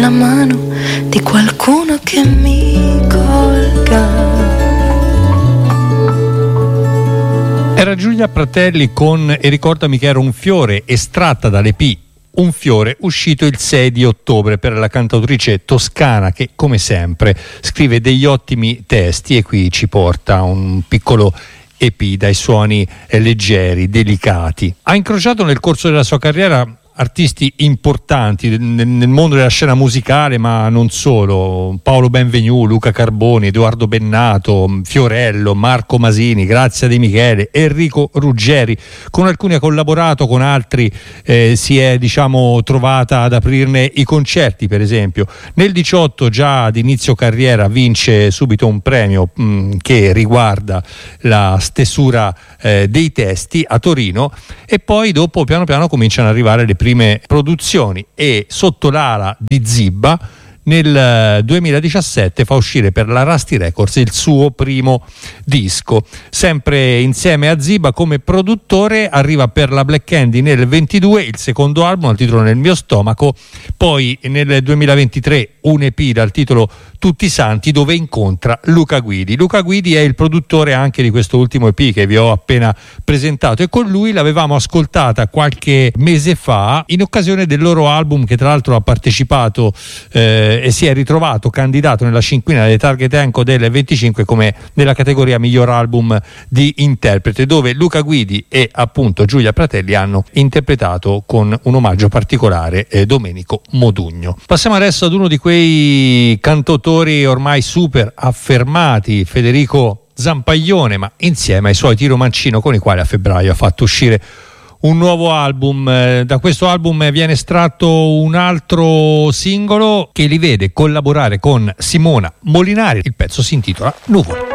la mano di qualcuno che mi colga. Era Giulia Pratelli con E ricordami che era un fiore, estratta dall'EP Un fiore, uscito il 6 di ottobre per la cantautrice toscana che, come sempre, scrive degli ottimi testi, e qui ci porta un piccolo EP dai suoni leggeri, delicati. Ha incrociato nel corso della sua carriera artisti importanti nel mondo della scena musicale, ma non solo: Paolo Benvenu, Luca Carboni, Edoardo Bennato, Fiorello, Marco Masini, Grazia De Michele, Enrico Ruggeri. Con alcuni ha collaborato, con altri si è trovata ad aprirne i concerti. Per esempio nel 18, già ad inizio carriera, vince subito un premio che riguarda la stesura dei testi a Torino, e poi dopo piano piano cominciano ad arrivare le prime produzioni, e sotto l'ala di Zibba nel 2017 fa uscire per la Rusty Records il suo primo disco. Sempre insieme a Zibba come produttore arriva per la Black Candy nel 22 il secondo album, al titolo Nel mio stomaco. Poi nel 2023 un EP dal titolo Tutti i santi, dove incontra Luca Guidi. Luca Guidi è il produttore anche di questo ultimo EP che vi ho appena presentato, e con lui l'avevamo ascoltata qualche mese fa in occasione del loro album, che tra l'altro ha partecipato e si è ritrovato candidato nella cinquina delle Target Enco del 25 come nella categoria miglior album di interprete, dove Luca Guidi e appunto Giulia Pratelli hanno interpretato con un omaggio particolare Domenico Modugno. Passiamo adesso ad uno di quei cantautori ormai super affermati, Federico Zampaglione, ma insieme ai suoi Tiro Mancino, con i quali a febbraio ha fatto uscire un nuovo album. Da questo album viene estratto un altro singolo che li vede collaborare con Simona Molinari. Il pezzo si intitola Nuvole.